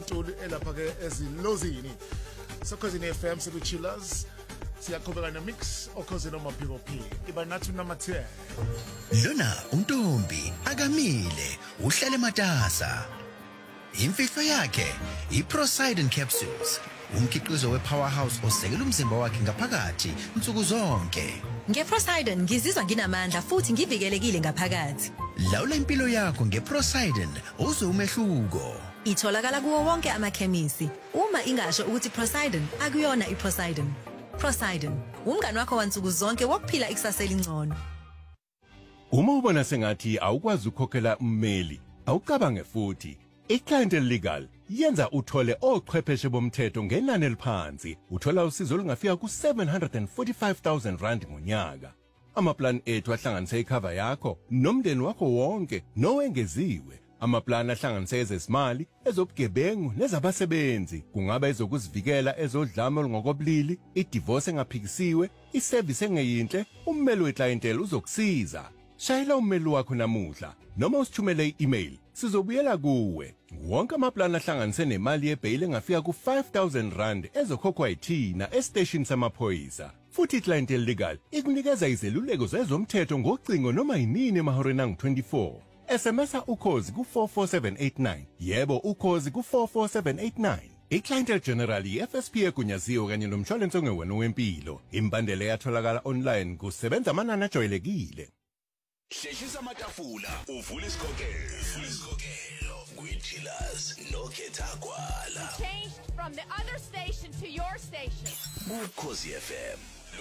umculi elapha ke ezilozini sokhosini FM sikuchillers siyaqhubeka nemix okhosini omaphiko P iba nathi number 10 lona untombi akamile uhlale matasa imfihlo yakhe iProsidon capsules umkhiqizo wepowerhouse osekela umzimba wakhe ngaphakathi insuku zonke ngeProsidon ngizizwa nginamandla futhi ngivikelekile ngaphakathi lawula impilo yakho ngeProsidon uze umehluko itholakala kuwo wonke amakhemisi uma ingasho ukuthi Prosidon akuyona iProsidon Prosidon umngani wakho wansuku zonke wokuphila ikusasa elingcono Uma ubona sengathi awukwazi ukukhokhela ummeli awucabange futhi iClientele Legal yenza uthole ochwepheshe bomthetho ngenani eliphansi uthola usizo olungafika ku745,000 rand ngonyaka amaplan ethu ahlanganise icover yakho nomndeni wakho wonke nowengeziwe amaplan ahlanganise ezezimali ezobugebengu nezabasebenzi kungaba ezokuzivikela ezodlame olungokobulili idivorce engaphikisiwe iservice engeyinhle ummeli weclientele uzokusiza shayela ummeli wakho namuhla noma usithumele i-email sizobuyela kuwe wonke amaplan ahlanganise nemali yebail engafika ku5,000 rand ezokhokhwa yithina estation samaphoyisa futhi iClientele Legal ikunikeza izeluleko zezomthetho ngocingo noma yinini emahoreni angu-24 SMS ukhozi ku44789 yebo ukhozi ku44789 iClientele General iFSP egunyaziwe kanye nomshwalense ongewena wempilo imbandela yatholakala online kusebenza amanani ajwayelekile Hleshisa amatafula uvula isikhokelo kwichillers nokhetha kwala Change from the other station to your station Ukhozi FM